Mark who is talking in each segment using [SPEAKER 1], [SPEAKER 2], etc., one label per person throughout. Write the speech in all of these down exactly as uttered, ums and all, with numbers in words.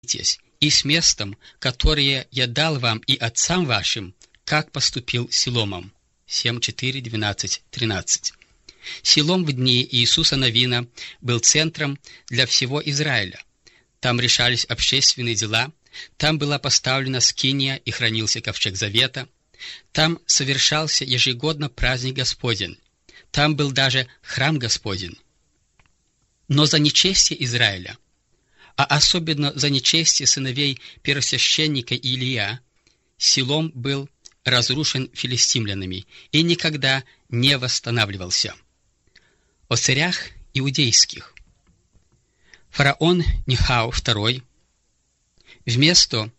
[SPEAKER 1] и с местом, которое я дал вам и отцам вашим, как поступил с Силомом». семь, четыре, двенадцать, тринадцать. Силом в дни Иисуса Навина был центром для всего Израиля. Там решались общественные дела, там была поставлена скиния и хранился ковчег завета, там совершался ежегодно праздник Господень, там был даже храм Господень. Но за нечестие Израиля, а особенно за нечестие сыновей первосвященника Илия, Силом был разрушен филистимлянами и никогда не восстанавливался. О царях иудейских. Фараон Нихау второй вместо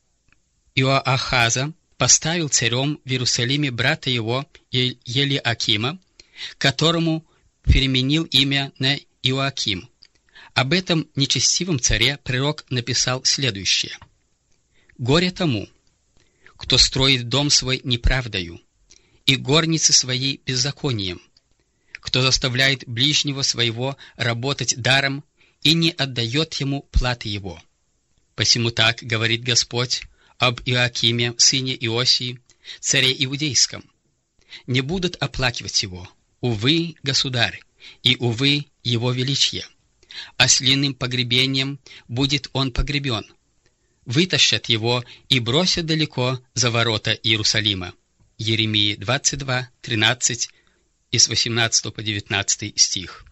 [SPEAKER 1] Иоахаза поставил царем в Иерусалиме брата его Елиакима, которому переменил имя на Иоаким. Об этом нечестивом царе пророк написал следующее: «Горе тому, кто строит дом свой неправдою, и горницы своей беззаконием, кто заставляет ближнего своего работать даром и не отдает ему платы его. Посему так говорит Господь об Иоакиме, сыне Иосии, царе Иудейском: не будут оплакивать его, увы, государь, и увы, его величие. Ослиным погребением будет он погребен. Вытащат его и бросят далеко за ворота Иерусалима». Иеремии двадцать два, тринадцать и с восемнадцатого по девятнадцатый стих.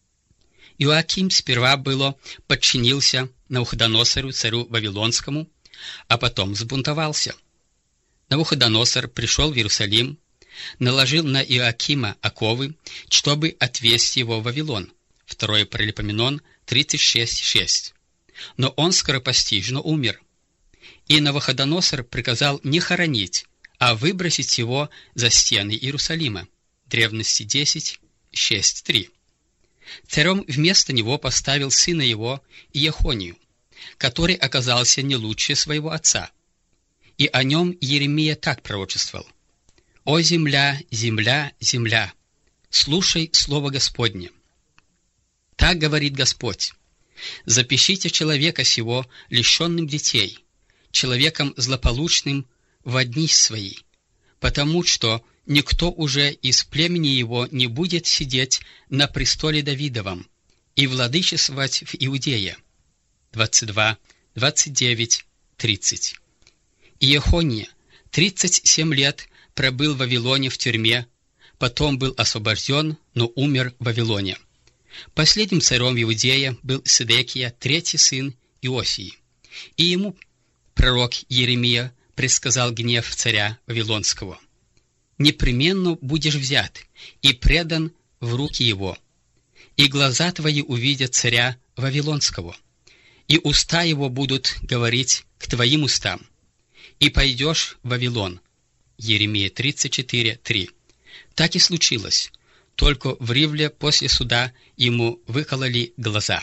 [SPEAKER 1] Иоаким сперва было подчинился Навуходоносору, царю Вавилонскому, а потом взбунтовался. Навуходоносор пришел в Иерусалим, наложил на Иоакима оковы, чтобы отвезти его в Вавилон. Второе Паралипоменон тридцать шесть, шесть. Но он скоропостижно умер. И Навуходоносор приказал не хоронить, а выбросить его за стены Иерусалима. Древности десять, шесть, три. Царем вместо него поставил сына его Иехонию, который оказался не лучше своего отца. И о нем Иеремия так пророчествовал: «О земля, земля, земля, слушай слово Господне. Так говорит Господь: запишите человека сего, лишенным детей, человеком злополучным во дни свои, потому что никто уже из племени его не будет сидеть на престоле Давидовом и владычествовать в Иудее». двадцать два, двадцать девять, тридцать. Иехония тридцать семь лет пробыл в Вавилоне в тюрьме, потом был освобожден, но умер в Вавилоне. Последним царем в Иудее был Седекия, третий сын Иосии, и ему пророк Иеремия предсказал гнев царя Вавилонского: «Непременно будешь взят и предан в руки его, и глаза твои увидят царя Вавилонского, и уста его будут говорить к твоим устам, и пойдешь в Вавилон». Иеремия тридцать четыре, три. Так и случилось, только в Ривле после суда ему выкололи глаза.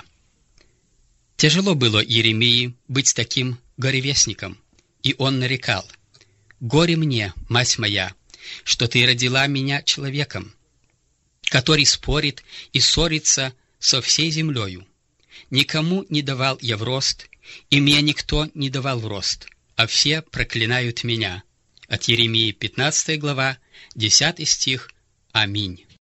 [SPEAKER 1] Тяжело было Иеремии быть таким горевестником, и он нарекал: «Горе мне, мать моя, что ты родила меня человеком, который спорит и ссорится со всей землею. Никому не давал я в рост, и мне никто не давал в рост, а все проклинают меня». От Иеремии пятнадцатая глава, десятый стих. Аминь.